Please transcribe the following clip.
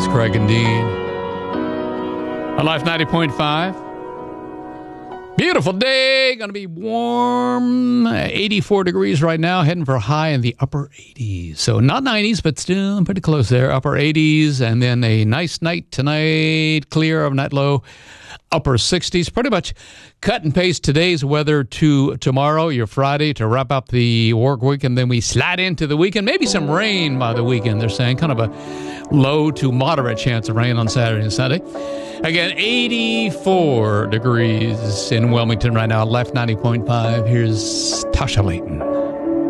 It's Craig and Dean on Life 90.5. Beautiful day. Going to be warm. 84 degrees right now. Heading for a high in the upper 80s. So not 90s, but still pretty close there. Upper 80s. And then a nice night tonight. Clear of night low. Upper 60s. Pretty much cut and paste today's weather to tomorrow, your Friday, to wrap up the work week. And then we slide into the weekend. Maybe some rain by the weekend, they're saying. Kind of a low to moderate chance of rain on Saturday and Sunday. Again, 84 degrees in Wilmington right now. Life 90.5. Here's Tasha Layton.